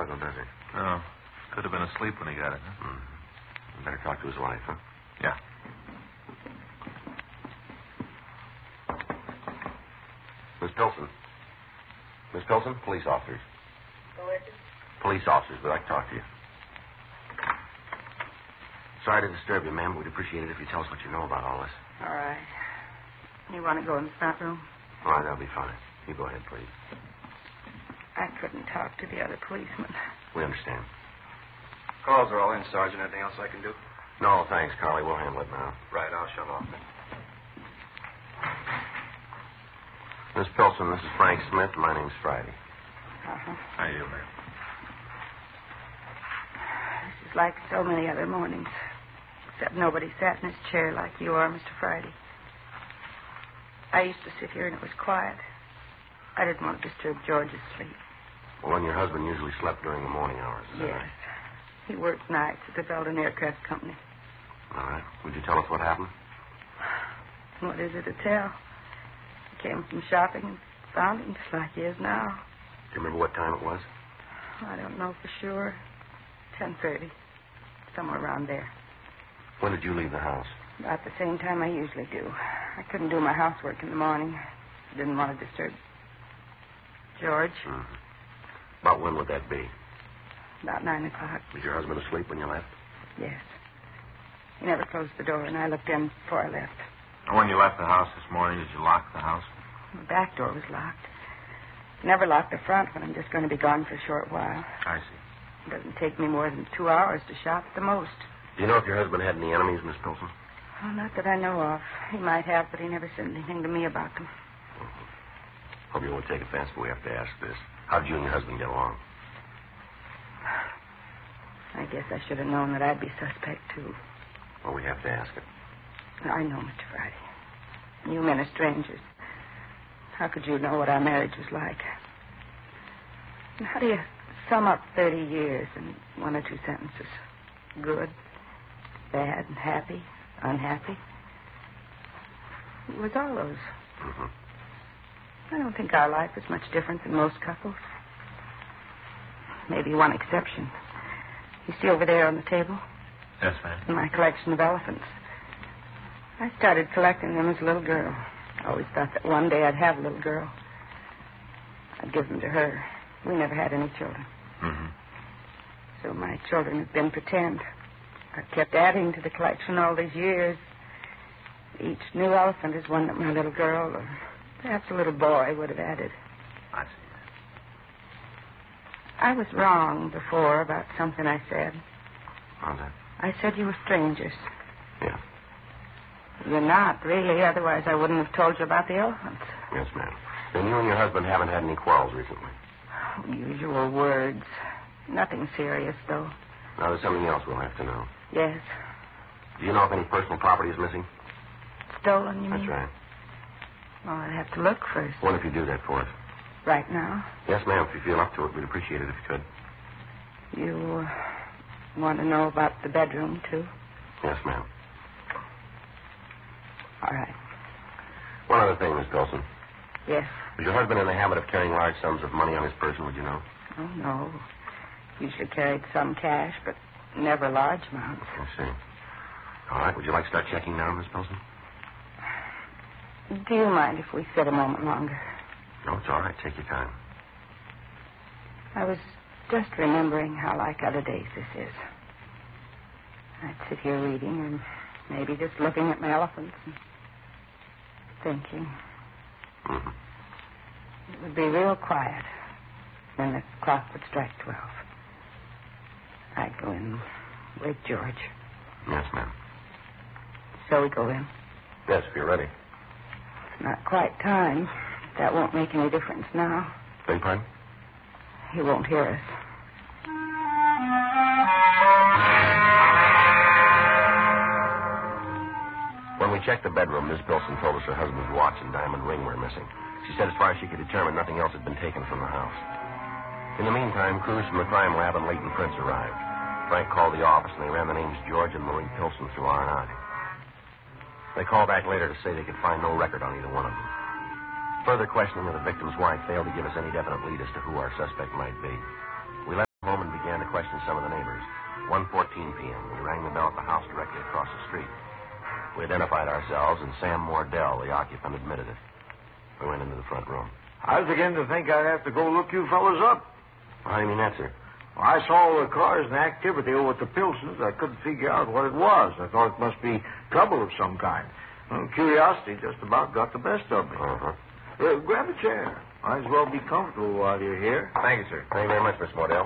signal, does he? No. Could have been asleep when he got it, huh? You better talk to his wife, huh? Yeah. Miss Pilson. Miss Pilson, police officers. Who is it? Police officers, would like to talk to you. Sorry to disturb you, ma'am, but we'd appreciate it if you tell us what you know about all this. All right. You want to go in the front room? All right, that'll be fine. You go ahead, please. I couldn't talk to the other policeman. We understand. Calls are all in, Sergeant. Anything else I can do? No, thanks, Carly. We'll handle it now. Right, I'll shut off. Miss Pilson, this is Frank Smith. My name's Friday. Uh-huh. How you, ma'am? This is like so many other mornings. Except nobody sat in his chair like you are, Mr. Friday. I used to sit here and it was quiet. I didn't want to disturb George's sleep. Well, and your husband usually slept during the morning hours, is that Yes. right? He worked nights at the Belden Aircraft Company. All right. Would you tell us what happened? What is it to tell? He came from shopping and found him just like he is now. Do you remember what time it was? I don't know for sure. 10:30. Somewhere around there. When did you leave the house? About the same time I usually do. I couldn't do my housework in the morning. Didn't want to disturb George. Mm-hmm. About when would that be? About 9 o'clock. Was your husband asleep when you left? Yes. He never closed the door, and I looked in before I left. When you left the house this morning, did you lock the house? The back door was locked. Never lock the front when I'm just going to be gone for a short while. I see. It doesn't take me more than 2 hours to shop at the most. Do you know if your husband had any enemies, Miss Pilson? Well, not that I know of. He might have, but he never said anything to me about them. Mm-hmm. Hope you won't take offense, but we have to ask this. How did you and your husband get along? I guess I should have known that I'd be suspect, too. Well, we have to ask it. I know, Mr. Friday. You men are strangers. How could you know what our marriage was like? And how do you sum up 30 years in one or two sentences? Good, bad, happy, unhappy. It was all those. Mm-hmm. I don't think our life is much different than most couples. Maybe one exception. You see over there on the table? Yes, ma'am. My collection of elephants. I started collecting them as a little girl. I always thought that one day I'd have a little girl. I'd give them to her. We never had any children. Mm-hmm. So my children have been pretend. I've kept adding to the collection all these years. Each new elephant is one that my little girl, or perhaps a little boy, would have added. I see. I was wrong before about something I said. How's that? I said you were strangers. Yeah. You're not, really. Otherwise, I wouldn't have told you about the elephants. Yes, ma'am. Then you and your husband haven't had any quarrels recently? Usual words. Nothing serious, though. Now, there's something else we'll have to know. Yes. Do you know if any personal property is missing? Stolen, you mean? That's right. Well, I'd have to look first. What if you do that for us? Right now? Yes, ma'am. If you feel up to it, we'd appreciate it if you could. You want to know about the bedroom, too? Yes, ma'am. All right. One other thing, Miss Pilson. Yes. Was your husband in the habit of carrying large sums of money on his person, would you know? Oh, no. Usually carried some cash, but never large amounts. I see. All right. Would you like to start checking now, Miss Pilson? Do you mind if we sit a moment longer? No, it's all right. Take your time. I was just remembering how like other days this is. I'd sit here reading and maybe just looking at my elephants and thinking. Mm-hmm. It would be real quiet. Then the clock would strike 12. I'd go in, wake George. Yes, ma'am. So we go in. Yes, if you're ready. It's not quite time. That won't make any difference now. Beg pardon? He won't hear us. When we checked the bedroom, Miss Pilson told us her husband's watch and diamond ring were missing. She said as far as she could determine, nothing else had been taken from the house. In the meantime, crews from the crime lab and Leighton Prince arrived. Frank called the office, and they ran the names George and Marie Pilson through R&I. They called back later to say they could find no record on either one of them. Further questioning of the victim's wife failed to give us any definite lead as to who our suspect might be. We left home and questioned some of the neighbors. 1:14 p.m. We rang the bell at the house directly across the street. We identified ourselves, and Sam Mordell, the occupant, admitted it. We went into the front room. I was beginning to think I'd have to go look you fellas up. How do you mean that, sir? Well, I saw all the cars and activity over at the Pilsons. I couldn't figure out what it was. I thought it must be trouble of some kind. Well, curiosity just about got the best of me. Grab a chair. Might as well be comfortable while you're here. Thank you, sir. Thank you very much, Mr. Mordell.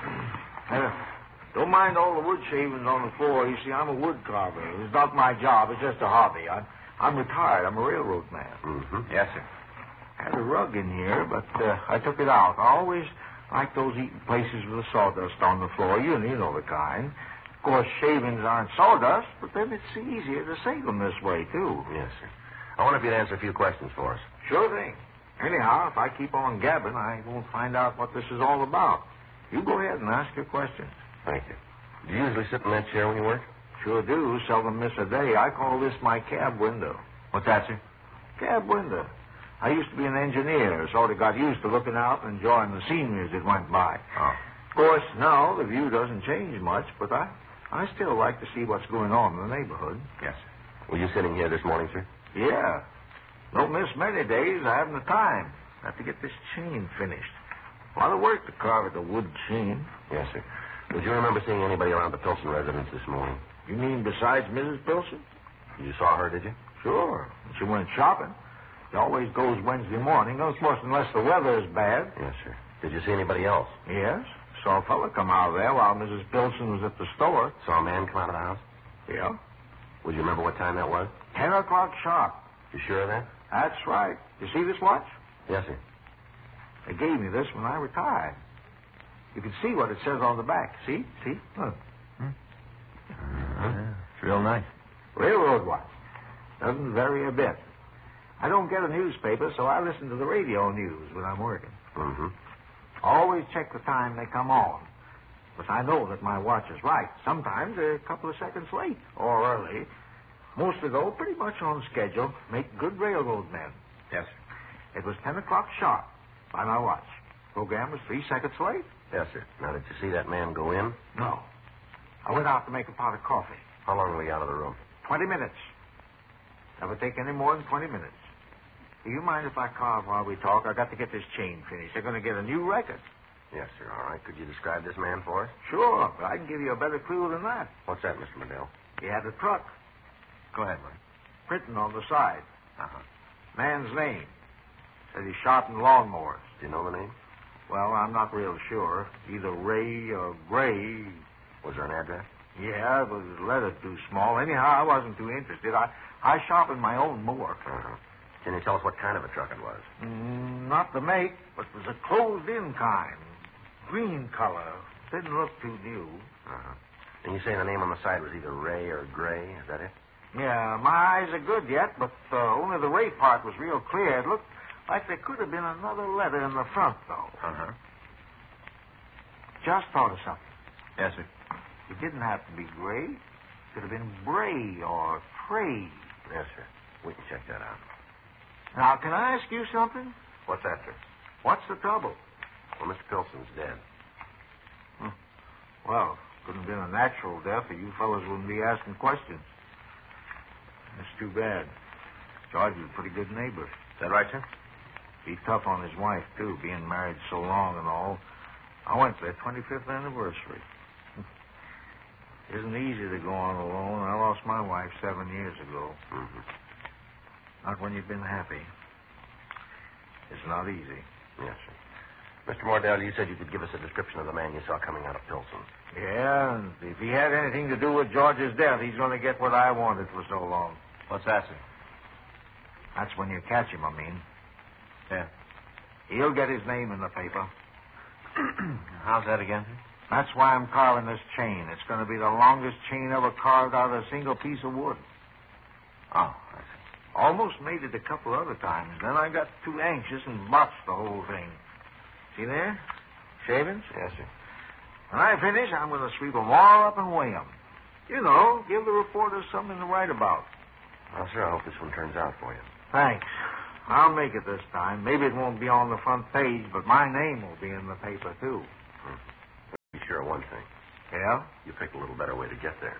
Don't mind all the wood shavings on the floor. You see, I'm a wood carver. It's not my job. It's just a hobby. I'm retired. I'm a railroad man. Mm-hmm. Yes, sir. I had a rug in here, but I took it out. I always like those eating places with the sawdust on the floor. You know the kind. Of course, shavings aren't sawdust, but then it's easier to save them this way, too. Yes, sir. I wonder if you'd answer a few questions for us. Sure thing. Anyhow, if I keep on gabbing, I won't find out what this is all about. You go ahead and ask your questions. Thank you. Do you usually sit in that chair when you work? Sure do. Seldom miss a day. I call this my cab window. What's that, sir? Cab window. I used to be an engineer. Sort of got used to looking out and enjoying the scenery as it went by. Oh. Of course, now the view doesn't change much, but I still like to see what's going on in the neighborhood. Yes, sir. Were you sitting here this morning, sir? Yeah. Don't miss many days. I haven't the time. I have to get this chain finished. A lot of work to carve at the wood chain. Yes, sir. Did you remember seeing anybody around the Pilson residence this morning? You mean besides Mrs. Pilson? You saw her, did you? Sure. She went shopping. She always goes Wednesday morning, of course, unless the weather is bad. Yes, sir. Did you see anybody else? Yes. Saw a fella come out of there while Mrs. Pilson was at the store. Saw a man come out of the house? Yeah. Would you remember what time that was? 10 o'clock sharp. You sure of that? That's right. You see this watch? Yes, sir. They gave me this when I retired. You can see what it says on the back. See? Look. It's real nice. Railroad watch. Doesn't vary a bit. I don't get a newspaper, so I listen to the radio news when I'm working. Mm-hmm. Always check the time they come on. But I know that my watch is right. Sometimes they're a couple of seconds late or early. Mostly, though, pretty much on schedule. Make good railroad men. Yes, sir. It was 10 o'clock sharp by my watch. Program was 3 seconds late. Yes, sir. Now, did you see that man go in? No. I went out to make a pot of coffee. How long were you out of the room? 20 minutes. Never take any more than 20 minutes. Do you mind if I carve while we talk? I got to get this chain finished. They're going to get a new record. Yes, sir. All right. Could you describe this man for us? Sure, but I can give you a better clue than that. What's that, Mr. Mordell? He had a truck. Go ahead, Mike. Printing on the side. Uh-huh. Man's name. Said he sharpened lawnmowers. Do you know the name? Well, I'm not real sure. Either Ray or Gray. Was there an address? Yeah, but the letter's too small. Anyhow, I wasn't too interested. I sharpened my own mower. Uh-huh. Can you tell us what kind of a truck it was? Not the make, but it was a closed-in kind. Green color. Didn't look too new. Uh-huh. And you say the name on the side was either Ray or Gray. Is that it? Yeah, my eyes are good yet, but only the Ray part was real clear. It looked like there could have been another letter in the front, though. Uh-huh. Just thought of something. Yes, sir. It didn't have to be Gray. It could have been Bray or Trey. Yes, sir. We can check that out. Now, can I ask you something? What's that, sir? What's the trouble? Well, Mr. Pilson's dead. Well, couldn't have been a natural death, or you fellas wouldn't be asking questions. That's too bad. George was a pretty good neighbor. Is that right, sir? Be tough on his wife, too, being married so long and all. I went to their 25th anniversary. Isn't easy to go on alone. I lost my wife 7 years ago. Mm-hmm. Not when you've been happy. It's not easy. Yes, sir. Mr. Mordell, you said you could give us a description of the man you saw coming out of Pilsen. Yeah, and if he had anything to do with George's death, he's going to get what I wanted for so long. What's that, sir? That's when you catch him, I mean. Yeah. He'll get his name in the paper. How's that again, sir? That's why I'm carving this chain. It's going to be the longest chain ever carved out of a single piece of wood. Oh, I see. Almost made it a couple other times. Then I got too anxious and botched the whole thing. See there? Shavings? Yes, sir. When I finish, I'm going to sweep them all up and weigh them. You know, give the reporters something to write about. Well, sir, I hope this one turns out for you. Thanks. I'll make it this time. Maybe it won't be on the front page, but my name will be in the paper, too. Be sure of one one thing. Yeah? You picked a little better way to get there.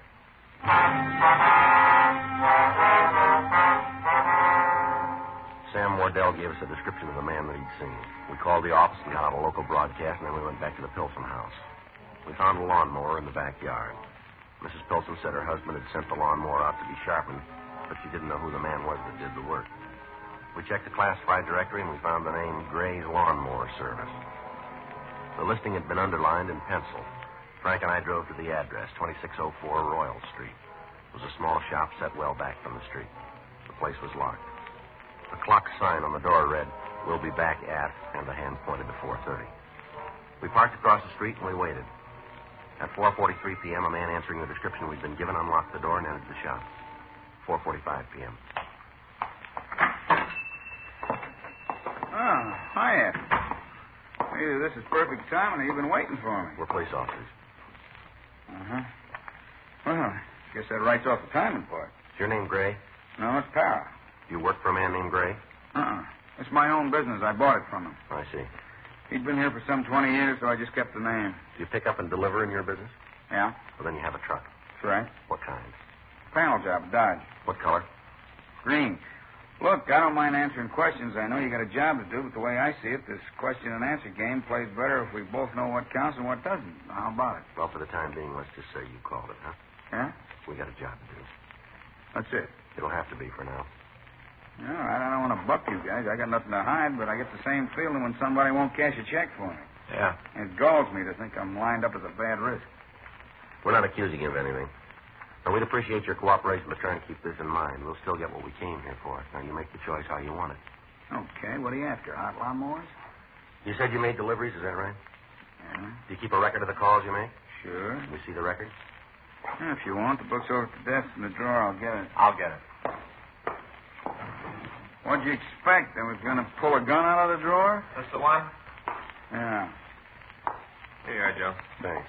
Sam Wardell gave us a description of the man that he'd seen. We called the office and got out a local broadcast, and then we went back to the Pilson house. We found a lawnmower in the backyard. Mrs. Pilson said her husband had sent the lawnmower out to be sharpened, but she didn't know who the man was that did the work. We checked the classified directory, and we found the name Gray's Lawnmower Service. The listing had been underlined in pencil. Frank and I drove to the address, 2604 Royal Street. It was a small shop set well back from the street. The place was locked. A clock sign on the door read, "We'll be back at," and the hand pointed to 4:30. We parked across the street and we waited. At 4:43 p.m., a man answering the description we'd been given unlocked the door and entered the shop. 4:45 p.m. Oh, hiya. Either this is perfect timing or you've been waiting for me. We're police officers. Uh-huh. Well, I guess that writes off the timing part. Is your name Gray? No, it's Para. You work for a man named Gray? Uh-uh. It's my own business. I bought it from him. I see. He'd been here for some 20 years, so I just kept the name. Do you pick up and deliver in your business? Yeah, Well, then you have a truck. that's right. What kind? Panel job, Dodge. What color? Green. Look, I don't mind answering questions. I know you got a job to do, but the way I see it, this question and answer game plays better if we both know what counts and what doesn't. How about it? Well, for the time being, let's just say you called it, huh? Yeah? We got a job to do. That's it. It'll have to be for now. All right, I don't want to buck you guys. I got nothing to hide, but I get the same feeling when somebody won't cash a check for me. Yeah. It galls me to think I'm lined up as a bad risk. We're not accusing you of anything. Now, we'd appreciate your cooperation, but try and keep this in mind. We'll still get what we came here for. Now, you make the choice how you want it. Okay, what are you after? Hot lawnmowers? You said you made deliveries, is that right? Yeah, Do you keep a record of the calls you make? sure. Can we see the record? Yeah, if you want, the book's over at the desk in the drawer. I'll get it. I'll get it. What'd you expect? I was going to pull a gun out of the drawer? This the one? Yeah. Here you are, Joe. Thanks.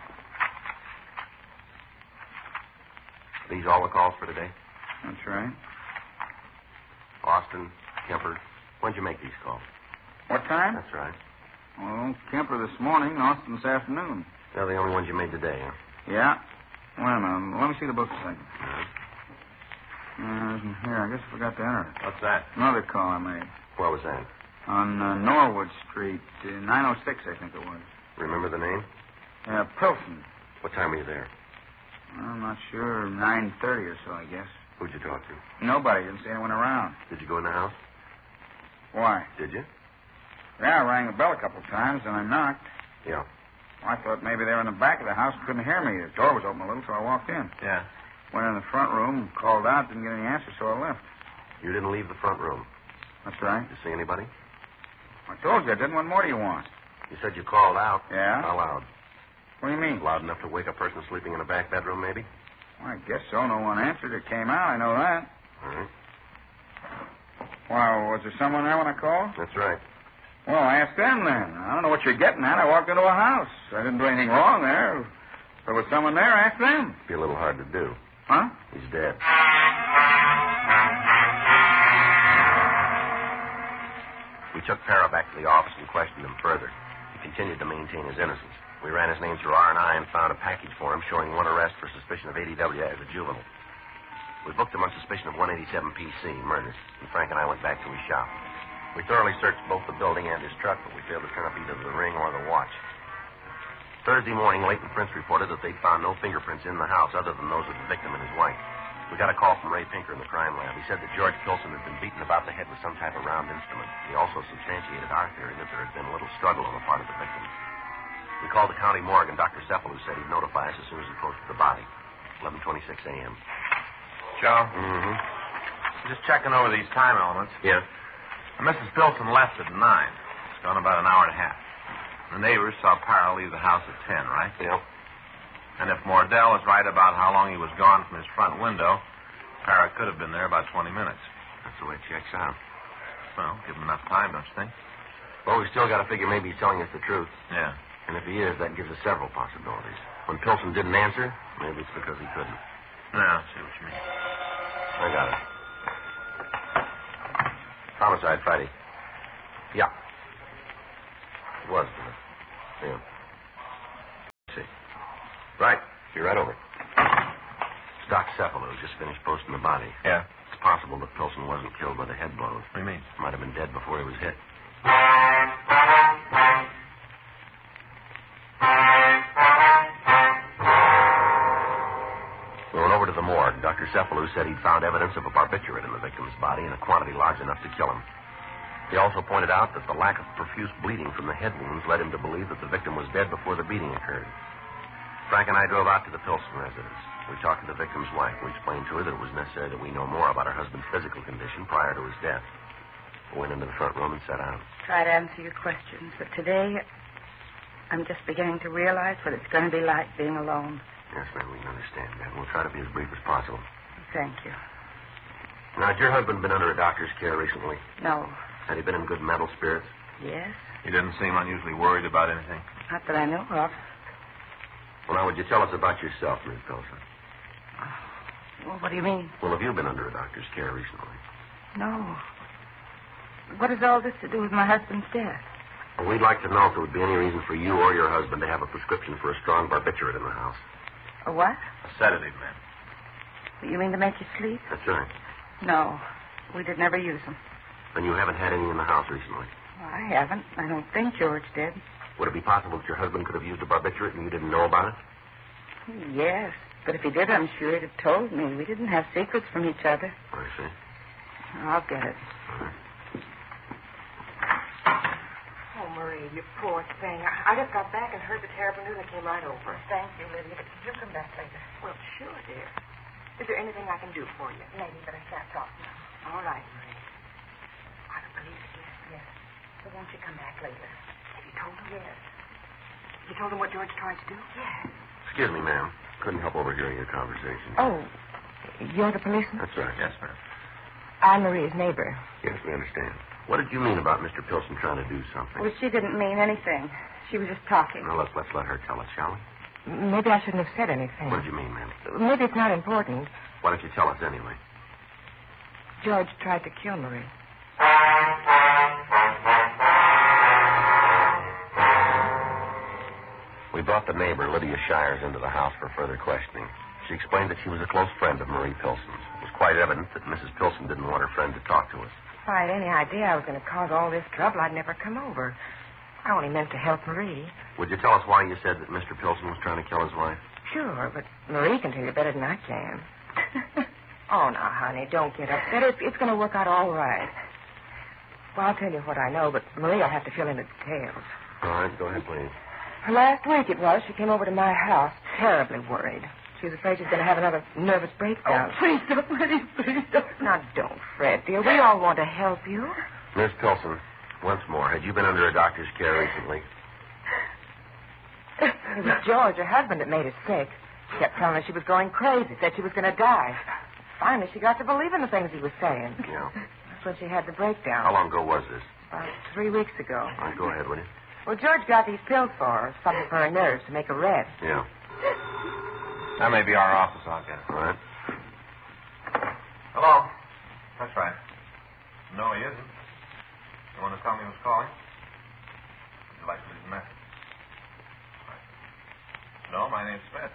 These all the calls for today? That's right. Austin, Kemper. When'd you make these calls? What time? That's right. Well, Kemper this morning, Austin this afternoon. They're the only ones you made today, huh? Yeah. Wait a minute. Let me see the book a second. All right. Isn't here. I guess I forgot to enter it. What's that? Another call I made. Where was that? On Norwood Street, 906, I think it was. Remember the name? Pilson. What time were you there? I'm not sure. 9:30 or so, I guess. Who'd you talk to? Nobody. Didn't see anyone around. Did you go in the house? Why? Did you? Yeah, I rang the bell a couple of times, and I knocked. Yeah. I thought maybe they were in the back of the house and couldn't hear me. The door was open a little, so I walked in. Yeah. Went in the front room, called out, didn't get any answer, so I left. You didn't leave the front room. That's right. Did you see anybody? I told you I didn't. What more do you want? You said you called out. Yeah? How loud? What do you mean? Loud enough to wake a person sleeping in a back bedroom, maybe? Well, I guess so. No one answered. It came out. I know that. All right. Well, was there someone there when I called? That's right. Well, ask them then. I don't know what you're getting at. I walked into a house. I didn't do anything wrong there. If there was someone there, ask them. Be a little hard to do. Huh? He's dead. We took Para back to the office and questioned him further. He continued to maintain his innocence. We ran his name through R&I and found a package for him showing one arrest for suspicion of ADW as a juvenile. We booked him on suspicion of 187 PC, murder, and Frank and I went back to his shop. We thoroughly searched both the building and his truck, but we failed to turn up either the ring or the watch. Thursday morning, Leighton Prince reported that they'd found no fingerprints in the house other than those of the victim and his wife. We got a call from Ray Pinker in the crime lab. He said that George Pilson had been beaten about the head with some type of round instrument. He also substantiated our theory that there had been a little struggle on the part of the victim. We called the county morgue, and Dr. Cephalou said he'd notify us as soon as he posted the body. 11:26 a.m. Joe? Mm-hmm. Just checking over these time elements. Yeah? Mrs. Pilson left at 9. It's gone about an hour and a half. The neighbors saw Para leave the house at 10, right? Yeah. And if Mordell is right about how long he was gone from his front window, Para could have been there about 20 minutes. That's the way it checks out. Well, give him enough time, don't you think? Well, we still got to figure maybe he's telling us the truth. Yeah. And if he is, that gives us several possibilities. When Pilson didn't answer, maybe it's because he couldn't. No, I see what you mean. I got it. Homicide Friday. Yeah. It was, wasn't it? Yeah. See. Right. Be right over. It's Doc Cephalou. Just finished posting the body. Yeah? It's possible that Pilson wasn't killed by the head blows. What do you mean? Might have been dead before he was hit. We went over to the morgue. Dr. Cephalou said he'd found evidence of a barbiturate in the victim's body in a quantity large enough to kill him. He also pointed out that the lack of profuse bleeding from the head wounds led him to believe that the victim was dead before the beating occurred. Frank and I drove out to the Pilson residence. We talked to the victim's wife. We explained to her that it was necessary that we know more about her husband's physical condition prior to his death. We went into the front room and sat down. Try to answer your questions, but today I'm just beginning to realize what it's going to be like being alone. Yes, ma'am, we can understand that. We'll try to be as brief as possible. Thank you. Now, has your husband been under a doctor's care recently? No. Had he been in good mental spirits? Yes? He didn't seem unusually worried about anything. Not that I know of. Well, now, would you tell us about yourself, Miss Pilson? Well, what do you mean? Well, have you been under a doctor's care recently? No. What has all this to do with my husband's death? Well, we'd like to know if there would be any reason for you or your husband to have a prescription for a strong barbiturate in the house. A what? A sedative, ma'am. You mean to make you sleep? That's right. No. We did never use them. Then you haven't had any in the house recently. I haven't. I don't think George did. Would it be possible that your husband could have used a barbiturate and you didn't know about it? Yes. But if he did, I'm sure he'd have told me. We didn't have secrets from each other. I see. I'll get it. All right. Oh, Marie, you poor thing. I just got back and heard the terrible news and came right over. Thank you, Lydia. But you come back later. Well, sure, dear. Is there anything I can do for you? Maybe, but I can't talk now. All right, Marie. Are the police here? Yes. So won't you come back later? Have you told them? Yes. You told them what George tried to do? Yes. Excuse me, ma'am. Couldn't help overhearing your conversation. Oh, you're the policeman? That's right. Yes, ma'am. I'm Marie's neighbor. Yes, we understand. What did you mean about Mr. Pilson trying to do something? Well, she didn't mean anything. She was just talking. Now, let's let her tell it, shall we? Maybe I shouldn't have said anything. What did you mean, ma'am? Maybe it's not important. Why don't you tell us anyway? George tried to kill Marie. We brought the neighbor, Lydia Shires, into the house for further questioning. She explained that she was a close friend of Marie Pilson's. It was quite evident that Mrs. Pilson didn't want her friend to talk to us. If I had any idea I was going to cause all this trouble, I'd never come over. I only meant to help Marie. Would you tell us why you said that Mr. Pilson was trying to kill his wife? Sure, but Marie can tell you better than I can. Oh, now, honey, don't get upset. It's going to work out all right. Well, I'll tell you what I know, but Marie will have to fill in the details. All right, go ahead, please. Last week it was, she came over to my house, terribly worried. She was afraid she was going to have another nervous breakdown. Oh, please don't, please don't. Now, don't fret, dear. We all want to help you. Miss Pilson, once more, had you been under a doctor's care recently? It was George, her husband, that made her sick. She kept telling her she was going crazy, said she was going to die. Finally, she got to believe in the things he was saying. Yeah. That's when she had the breakdown. How long ago was this? About 3 weeks ago. All right, go ahead, will you? Well, George got these pills for her, something for her nerves to make her rest. Yeah. That may be our office. I'll get it. All right. Hello? That's right. No, he isn't. You want to tell me who's calling? Would you like to leave a message? Right. No, my name's Smith.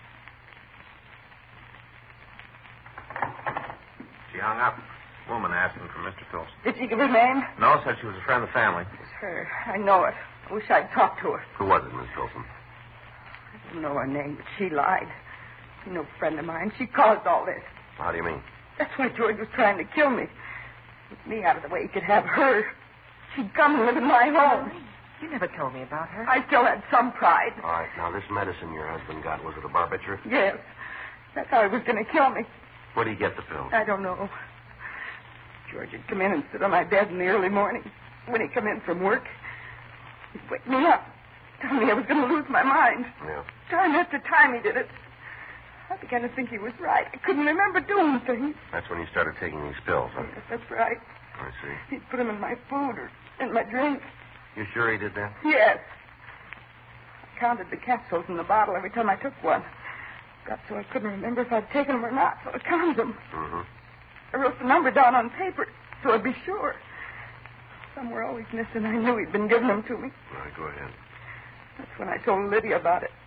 She hung up. Woman asking for Mr. Pilson. Did she give her name? No, said she was a friend of the family. It's her. I know it. I wish I'd talked to her. Who was it, Miss Pilson? I don't know her name, but she lied. She's no friend of mine. She caused all this. How do you mean? That's why George was trying to kill me. With me out of the way, he could have her. She'd come and live in my home. You never told me about her. I still had some pride. All right, now, this medicine your husband got, was it a barbiturate? Yes. That's how he was going to kill me. Where did he get the pills? I don't know. George would come in and sit on my bed in the early morning. When he'd come in from work, he'd wake me up, tell me I was going to lose my mind. Yeah. Time after time he did it. I began to think he was right. I couldn't remember doing things. That's when you started taking these pills, huh? Yes, that's right. I see. He'd put them in my food or in my drink. You sure he did that? Yes. I counted the capsules in the bottle every time I took one. Got so I couldn't remember if I'd taken them or not, so I counted them. Mm-hmm. I wrote the number down on paper so I'd be sure. Some were always missing. I knew he'd been giving them to me. All right, go ahead. That's when I told Lydia about it.